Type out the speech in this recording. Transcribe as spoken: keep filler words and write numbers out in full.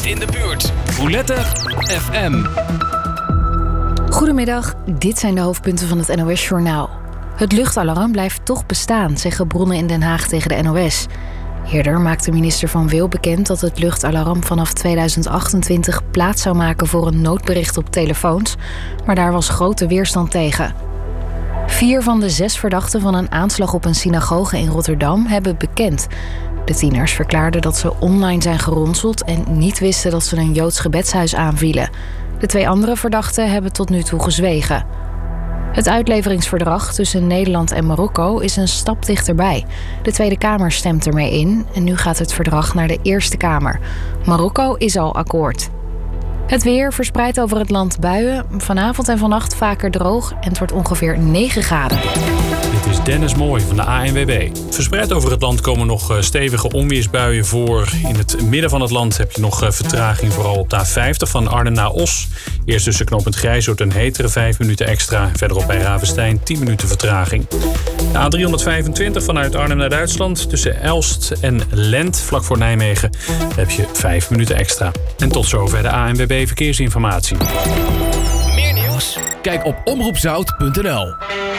in de buurt. Roulette F M. Goedemiddag, dit zijn de hoofdpunten van het N O S-journaal. Het luchtalarm blijft toch bestaan, zeggen bronnen in Den Haag tegen de N O S. Eerder maakte minister Van Wil bekend dat het luchtalarm vanaf tweeduizend achtentwintig plaats zou maken voor een noodbericht op telefoons, maar daar was grote weerstand tegen. Vier van de zes verdachten van een aanslag op een synagoge in Rotterdam hebben bekend. De tieners verklaarden dat ze online zijn geronseld en niet wisten dat ze een Joods gebedshuis aanvielen. De twee andere verdachten hebben tot nu toe gezwegen. Het uitleveringsverdrag tussen Nederland en Marokko is een stap dichterbij. De Tweede Kamer stemt ermee in en nu gaat het verdrag naar de Eerste Kamer. Marokko is al akkoord. Het weer verspreidt over het land buien. Vanavond en vannacht vaker droog en het wordt ongeveer negen graden. Dit is Dennis Mooij van de A N W B. Verspreid over het land komen nog stevige onweersbuien voor. In het midden van het land heb je nog vertraging, vooral op de A vijftig van Arnhem naar Os. Eerst tussen knooppunt Grijzoord en Heteren vijf minuten extra. Verderop bij Ravenstein tien minuten vertraging. De A driehonderdvijfentwintig vanuit Arnhem naar Duitsland. Tussen Elst en Lent, vlak voor Nijmegen, heb je vijf minuten extra. En tot zover de A N W B Verkeersinformatie. Meer nieuws? Kijk op omroep zout punt n l.